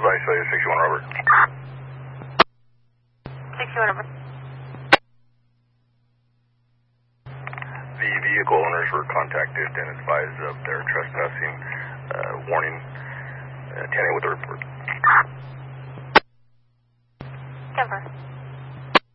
Vice 61 Robert. 61 Robert. The vehicle owners were contacted and advised of their trespassing warning, attending with the report. Denver.